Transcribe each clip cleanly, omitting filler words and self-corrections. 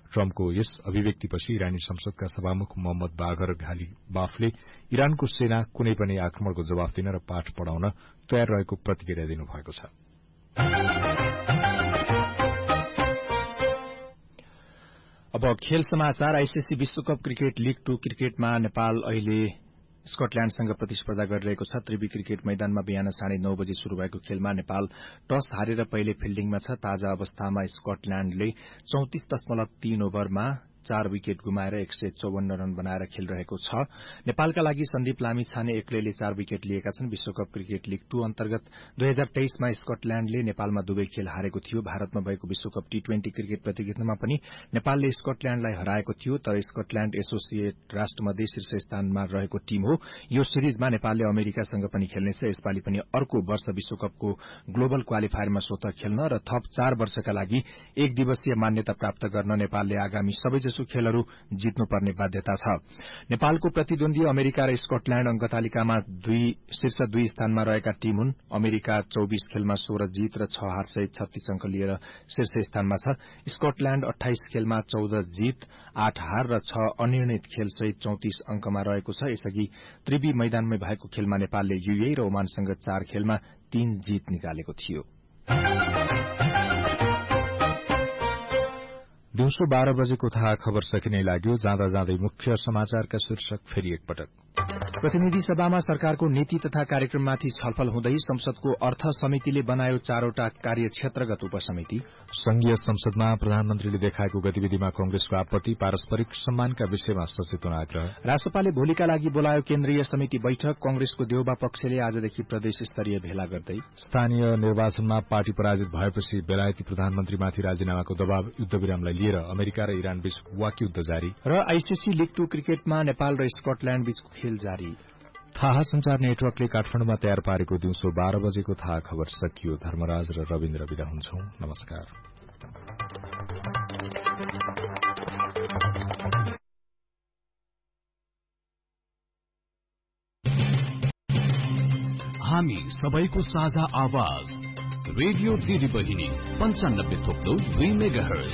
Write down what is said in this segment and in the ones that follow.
ट्रम्पको यस अभिव्यक्तिपछि इरानी संसदका सभामुख मोहम्मद बागर घालिबाफले इरानको सेना कुनै पनि आक्रमणको जवाफ दिन र पाठ पढ़ाउन तयार रहेको प्रतिक्रिया दिनुभएको छ। अब खेल समाचार। आईसीसी विश्वकप क्रिकेट लीग 2 क्रिकेटमा नेपाल अहिले स्कटल्याण्डसँग प्रतिस्पर्धा गरिरहेको छ। त्रिवी क्रिकेट मैदानमा बिहान 9:30 बजे शुरू भएको खेलमा नेपाल टस हारेर पहिले फिल्डिङमा छ। ताजा अवस्थामा स्कटल्याण्डले 34.3 ओभरमा 4 विकेट गुमाएर 154 रन बनाएर खेलिरहेको छ। नेपालका लागि सन्दीप लामिछाने एक्लैले 4 विकेट लिएका छन्। विश्वकप क्रिकेट लीग 2 अन्तर्गत 2023 मा स्कटल्याण्डले नेपालमा दुवै खेल हारेको थियो। भारतमा भएको विश्वकप टी20 क्रिकेट प्रतियोगितामा पनि नेपालले स्कटल्याण्डलाई हराएको थियो, तर स्कटल्याण्ड एसोसिएट राष्ट्रमध्ये शीर्ष स्थानमा रहेको टीम हो। यो सिरिजमा नेपालले अमेरिकासँग पनि खेल्नेछ। यसपालि पनि अर्को वर्ष विश्वकपको ग्लोबल क्वालिफायरमा स्वतः खेल्न र थप 4 वर्षका लागि एक दिवसीय मान्यता प्राप्त गर्न नेपालले आगामी सबैजसो खेलहरू जित्नुपर्ने बाध्यता छ। नेपालको प्रतिद्वन्दी अमेरिका र स्कटल्याण्ड अंक तालिकामा शीर्ष 2 स्थानमा रहेका टीम हुन्। अमेरिका 24 खेलमा 16 जीत र 6 हार सहित 36 अंक लिएर शीर्ष स्थानमा छ। स्कटल्याण्ड 28 खेलमा 14 जीत, 8 हार र 6 अनिर्णित खेल सहित 34 अंकमा रहेको छ। यसअघि त्रिवी मैदानमै भएको खेलमा नेपालले यूएई र ओमानसँग 4 खेलमा 3 जीत निकालेको थियो। दिउँसो 12 बजेको थाहा खबर सकिने लाग्यो। जाँदा जाँदै मुख्य समाचारका शीर्षक फेरि एकपटक। प्रतिनिधि सभामा सरकारको नीति तथा कार्यक्रममाथि छलफल हुँदै संसदको अर्थ समितिले बनायो 4वटा कार्यक्षेत्रगत उपसमिति। संघीय संसदमा प्रधानमन्त्रीले देखाएको गतिविधिमा कांग्रेसको आपत्ति, पारस्परिक सम्मानका विषयमा सचेतना आग्रह। राष्ट्रपालले भोलिका लागि बोलायो केन्द्रीय समिति बैठक। कांग्रेसको देउबा पक्षले आजदेखि प्रदेश स्तरीय भेला गर्दै। स्थानीय निर्वाचनमा पार्टी पराजित भएपछि बेलायती प्रधानमन्त्रीमाथि राजीनामाको दबाव, युद्धविरामलाई लिएर अमेरिका र इरान बीच वाकयुद्ध जारी। र आईसीसी लीग 2 क्रिकेटमा नेपाल र स्कटल्याण्ड बीचको खेल जारी। थाहा संचार नेटवर्कले काठमाडौँमा तयार पारेको दिउँसो 12 बजेको थाहा खबर सकियो। धर्मराज र रविन्द्र विदा हुन्छौं। नमस्कार। हामी सबैको साझा आवाज रेडियो दिदी बहिनी 95.2 मेगाहर्ज।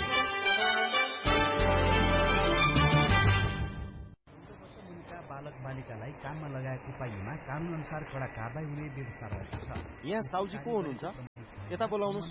बालक बालिकालाई काममा लगाएको पाइएमा कानून अनुसार कडा कारबाही हुने व्यवस्था रहेको छ। यहाँ साउजी को हुनुहुन्छ? यता बोलाउनुस्।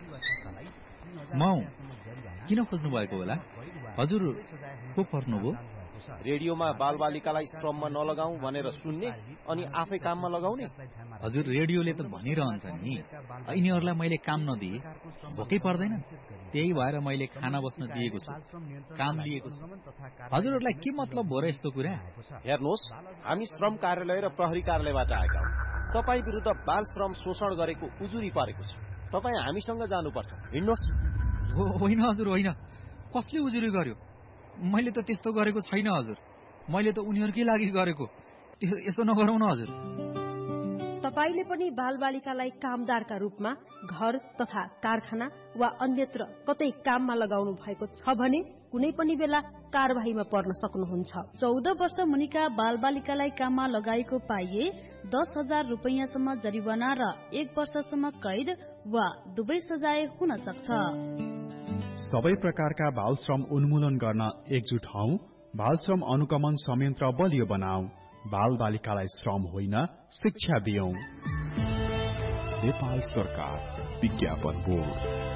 म किन खोज्नु भएको होला? हजुर को पर्नुभयो? रेडियोमा बालबालिकालाई श्रममा नलगाऊ भनेर सुन्ने अनि आफै काममा लगाउने। हजुर रेडियोले त भनिरहन्छ नि, यिनीहरूलाई मैले काम नदिए भोकै पर्दैन, त्यही भएर मैले खाना बस्न दिएको छु, काम लिएको छु। हजुरहरूलाई के मतलब हो र यस्तो कुरा? हेर्नुहोस्, हामी श्रम कार्यालय र प्रहरी कार्यालयबाट आएका हौं। तपाई विरुद्ध बाल श्रम शोषण गरेको उजुरी परेको छ। तपाई हामीसँग जानुपर्छ। हिँड्नुहोस्। होइन हजुर होइन, कसले उजुरी गर्यो? मैले त त्यस्तो गरेको छैन हजुर। मैले त उनीहरूकै लागि गरेको। यसो नगरौँ न हजुर। तपाईले पनि बालबालिकालाई कामदारका रूपमा घर तथा कारखाना वा अन्यत्र कतै काममा लगाउनु भएको छ भने कुनै पनि बेला कारबाहीमा पर्न सक्नुहुन्छ। 14 वर्ष मुनिका बालबालिकालाई काममा लगाएको पाइए 10,000 रुपैयाँसम्म जरिवाना र 1 वर्षसम्म कैद वा दुवै सजाय हुन सक्छ। सबै प्रकारका बाल श्रम उन्मूलन गर्न एकजुट हौं। बाल श्रम अनुगमन संयन्त्र बलियो बनाऊ। बाल बालिकालाई श्रम होइन, शिक्षा दियौं। नेपाल सरकार विज्ञापन बोर्ड।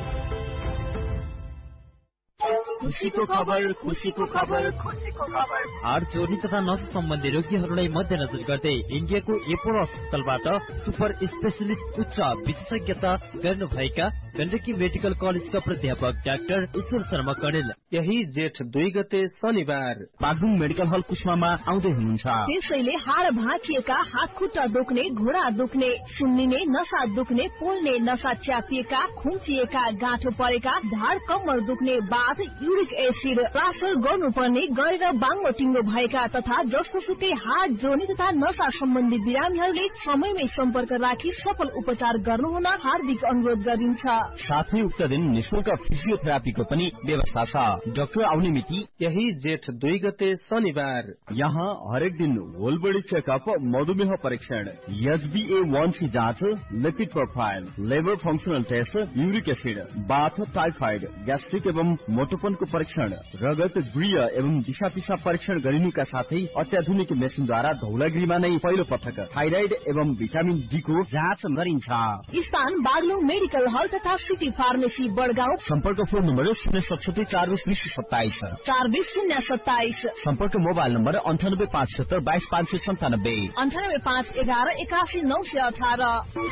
खुशीको खबर, खुशीको खबर, खुशीको खबर। हाड जोड्ने तथा नसा सम्बन्धी रोगीहरूलाई मध्यनजर गर्दै इन्डियाको एपोलो अस्पतालबाट सुपर स्पेशलिस्ट उच्च विशेषज्ञता गर्नुभएका गण्डकी मेडिकल कलेजका प्राध्यापक डाक्टर ईश्वर शर्मा कणेल यही जेठ 2 गते शनिबार बागलुङ मेडिकल हल कुस्मामा आउँदै हुनुहुन्छ। त्यसैले हाड भाँचिएका, हात खुट्टा दुख्ने, घुँडा दुख्ने, सुन्निने, नसा दुख्ने, पोल्ने, नसा च्यापिएका, खुम्चिएका, गाँठो परेका, ढाड कम्मर दुख्ने, बाथ, युरिक एसिड प्लास्टर गर्नुपर्ने, गरेर बाङ्गो टिङ्गो भएका तथा जसोसुकै हाड जोड्ने तथा नसा सम्बन्धी बिरामीहरूले समयमै सम्पर्क राखी सफल उपचार गर्नुहुन हार्दिक अनुरोध गरिन्छ। साथै उक्त दिन निशुल्क फिजियोथेरापीको पनि व्यवस्था छ। डाक्टर आउने मिति यही जेठ 2 गते शनिबार। यहाँ हरेक दिन होल बडी चेकअप, मधुमेह परीक्षण, HbA1c जाँच, lipid profile, liver functional test, uric acid, बाथ, टाइफाइड, ग्यास्ट्रिक एवं मोटोपनको परीक्षण, रगत, गृह एवं दिशा पिसाब परीक्षण गरिनुका साथै अत्याधुनिक मेसिनद्वारा धौलागिरीमा नै पहिलो पटक थाइराइड एवं भिटामिन डी को जाँच गरिन्छ। स्थान बागलुङ मेडिकल हल तथा सिटी फार्मेसी बडगाउँ। सम्पर्क फोन नम्बर 067 40 2027 40 सम्पर्क मोबाइल नम्बर 98 570 22 597 98 511 81 918।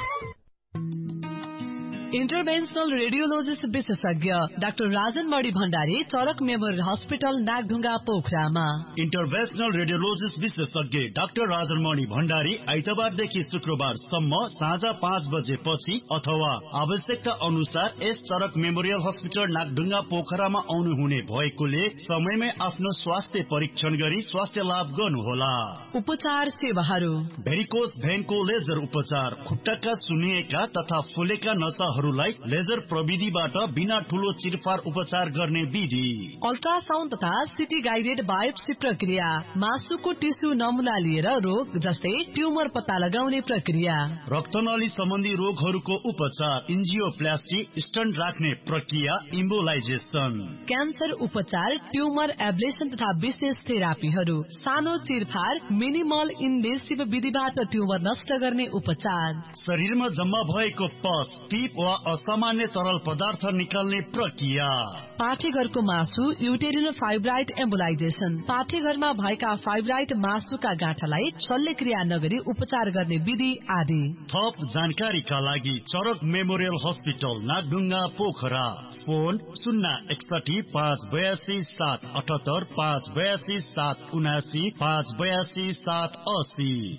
इन्टरभेन्सनल रेडियोलोजिस्ट विशेषज्ञ डाक्टर राजन मणि भण्डारी चरक मेमोरियल हस्पिटल नागढुङ्गा पोखरामा। इन्टरभेन्सनल रेडियोलोजिस्ट विशेषज्ञ डाक्टर राजन मणि भण्डारी आइतबारदेखि शुक्रबारसम्म साँझ 5 बजेपछि अथवा आवश्यकता अनुसार यस चरक मेमोरियल हस्पिटल नागढुङ्गा पोखरामा आउनुहुने भएकोले समयमै आफ्नो स्वास्थ्य परीक्षण गरी स्वास्थ्य लाभ गर्नुहोला। उपचार सेवाहरू: भेरिकोस भेनको लेजर उपचार, खुट्टाका सुन्निएका तथा फुलेका नसा लेजर प्रविधिबाट बिना ठूलो चिरफार उपचार गर्ने विधि, अल्ट्रासाउन्ड तथा सिटी गाइडेड बायोप्सी प्रक्रिया, मासुको टिस्यु नमुना लिएर रोग जस्तै ट्युमर पत्ता लगाउने प्रक्रिया, रक्तनली सम्बन्धी रोगहरूको उपचार, इन्जियोप्लास्टी, स्टन्ट राख्ने प्रक्रिया, इम्बोलाइजेसन, क्यान्सर उपचार, ट्युमर एब्लेसन तथा विशेष थेरापीहरू, सानो चिरफार, मिनिमल इन्भेसिभ विधिबाट ट्युमर नष्ट गर्ने उपचार, शरीरमा जम्मा भएको पस, टिप वा असामान्य तरल पदार्थ निकाल्ने प्रक्रिया, पाठेघरको मासु, युटेरिनल फाइब्राइड एम्बोलाइजेसन, पाठेघरमा भएका फाइब्राइड मासुका गाँठालाई शल्यक्रिया नगरी उपचार गर्ने विधि आदि। थप जानकारीका लागि चरक memorial hospital Nagdhunga Pokhara, phone 061 582 778 582 779 582 780।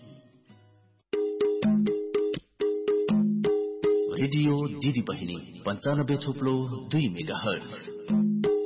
Radio दिदी बहिनी 95.2 मेगाहर्ज।